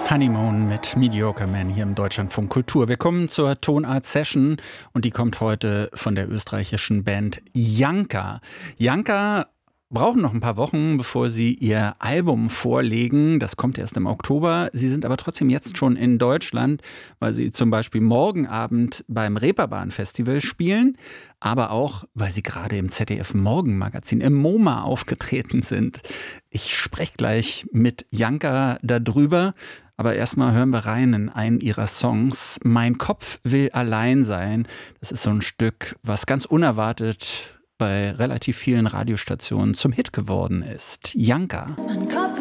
Honeymoon mit Mediocre Man hier im Deutschlandfunk Kultur. Wir kommen zur Tonart Session und die kommt heute von der österreichischen Band Janka. Janka brauchen noch ein paar Wochen, bevor sie ihr Album vorlegen. Das kommt erst im Oktober. Sie sind aber trotzdem jetzt schon in Deutschland, weil sie zum Beispiel morgen Abend beim Reeperbahn-Festival spielen, aber auch, weil sie gerade im ZDF-Morgenmagazin im MoMA aufgetreten sind. Ich spreche gleich mit Janka darüber. Aber erstmal hören wir rein in einen ihrer Songs. Mein Kopf will allein sein. Das ist so ein Stück, was ganz unerwartet bei relativ vielen Radiostationen zum Hit geworden ist. Janka.